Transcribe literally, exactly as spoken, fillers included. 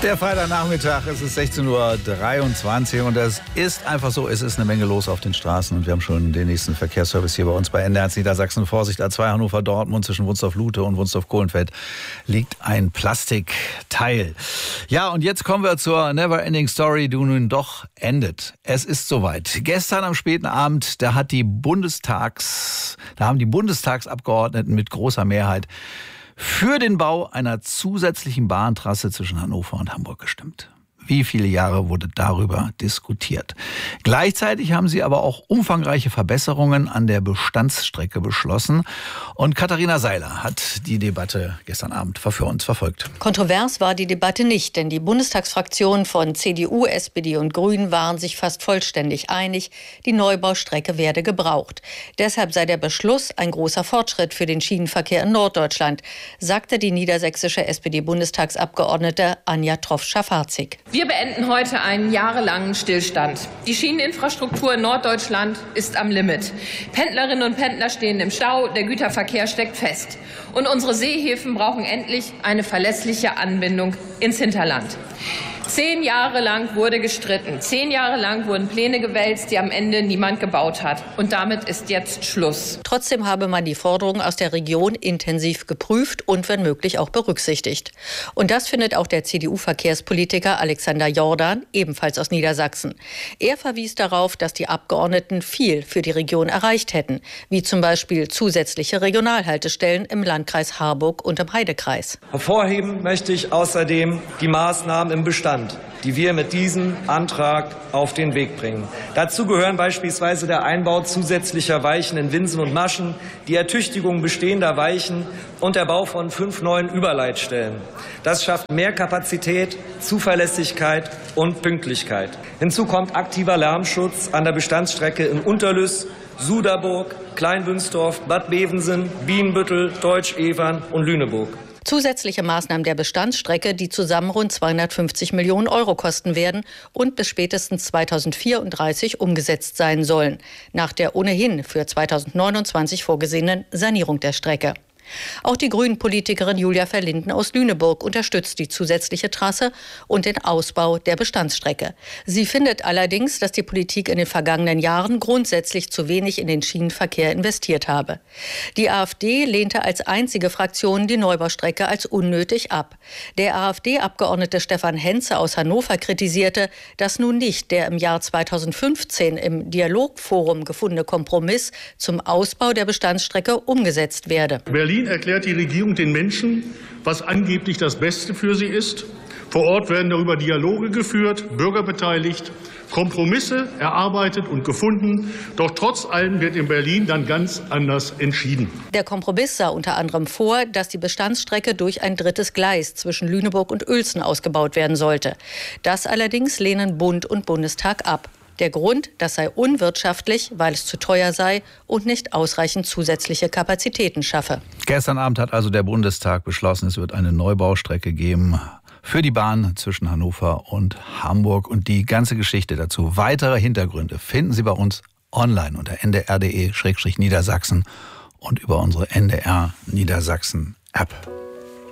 Der Freitagnachmittag, es ist sechzehn Uhr dreiundzwanzig und es ist einfach so, es ist eine Menge los auf den Straßen und wir haben schon den nächsten Verkehrsservice hier bei uns bei N D R Niedersachsen. Vorsicht, A zwei Hannover-Dortmund zwischen Wunsdorf-Lute und Wunsdorf-Kohlenfeld liegt ein Plastikteil. Ja, und jetzt kommen wir zur Neverending Story, die nun doch endet. Es ist soweit. Gestern am späten Abend, da hat die Bundestags, da haben die Bundestagsabgeordneten mit großer Mehrheit für den Bau einer zusätzlichen Bahntrasse zwischen Hannover und Hamburg gestimmt. Wie viele Jahre wurde darüber diskutiert? Gleichzeitig haben sie aber auch umfangreiche Verbesserungen an der Bestandsstrecke beschlossen. Und Katharina Seiler hat die Debatte gestern Abend für uns verfolgt. Kontrovers war die Debatte nicht, denn die Bundestagsfraktionen von C D U, S P D und Grünen waren sich fast vollständig einig, die Neubaustrecke werde gebraucht. Deshalb sei der Beschluss ein großer Fortschritt für den Schienenverkehr in Norddeutschland, sagte die niedersächsische S P D-Bundestagsabgeordnete Anja Troff-Schafarzig. Wir beenden heute einen jahrelangen Stillstand. Die Schieneninfrastruktur in Norddeutschland ist am Limit. Pendlerinnen und Pendler stehen im Stau, der Güterverkehr steckt fest. Und unsere Seehäfen brauchen endlich eine verlässliche Anbindung ins Hinterland. Zehn Jahre lang wurde gestritten. Zehn Jahre lang wurden Pläne gewälzt, die am Ende niemand gebaut hat. Und damit ist jetzt Schluss. Trotzdem habe man die Forderungen aus der Region intensiv geprüft und wenn möglich auch berücksichtigt. Und das findet auch der C D U-Verkehrspolitiker Alexander Jordan, ebenfalls aus Niedersachsen. Er verwies darauf, dass die Abgeordneten viel für die Region erreicht hätten, wie zum Beispiel zusätzliche Regionalhaltestellen im Landkreis Harburg und im Heidekreis. Hervorheben möchte ich außerdem die Maßnahmen im Bestand, die wir mit diesem Antrag auf den Weg bringen. Dazu gehören beispielsweise der Einbau zusätzlicher Weichen in Winsen und Maschen, die Ertüchtigung bestehender Weichen und der Bau von fünf neuen Überleitstellen. Das schafft mehr Kapazität, Zuverlässigkeit und Pünktlichkeit. Hinzu kommt aktiver Lärmschutz an der Bestandsstrecke in Unterlüß, Suderburg, Kleinbünsdorf, Bad Bevensen, Bienenbüttel, Deutsch-Evern und Lüneburg. Zusätzliche Maßnahmen der Bestandsstrecke, die zusammen rund zweihundertfünfzig Millionen Euro kosten werden und bis spätestens zweitausendvierunddreißig umgesetzt sein sollen, nach der ohnehin für zweitausendneunundzwanzig vorgesehenen Sanierung der Strecke. Auch die Grünen-Politikerin Julia Verlinden aus Lüneburg unterstützt die zusätzliche Trasse und den Ausbau der Bestandsstrecke. Sie findet allerdings, dass die Politik in den vergangenen Jahren grundsätzlich zu wenig in den Schienenverkehr investiert habe. Die AfD lehnte als einzige Fraktion die Neubaustrecke als unnötig ab. Der AfD-Abgeordnete Stefan Henze aus Hannover kritisierte, dass nun nicht der im Jahr zweitausendfünfzehn im Dialogforum gefundene Kompromiss zum Ausbau der Bestandsstrecke umgesetzt werde. Berlin erklärt die Regierung den Menschen, was angeblich das Beste für sie ist. Vor Ort werden darüber Dialoge geführt, Bürger beteiligt, Kompromisse erarbeitet und gefunden. Doch trotz allem wird in Berlin dann ganz anders entschieden. Der Kompromiss sah unter anderem vor, dass die Bestandsstrecke durch ein drittes Gleis zwischen Lüneburg und Uelzen ausgebaut werden sollte. Das allerdings lehnen Bund und Bundestag ab. Der Grund, das sei unwirtschaftlich, weil es zu teuer sei und nicht ausreichend zusätzliche Kapazitäten schaffe. Gestern Abend hat also der Bundestag beschlossen, es wird eine Neubaustrecke geben für die Bahn zwischen Hannover und Hamburg. Und die ganze Geschichte dazu, weitere Hintergründe, finden Sie bei uns online unter n d r punkt d e Niedersachsen und über unsere N D R Niedersachsen App.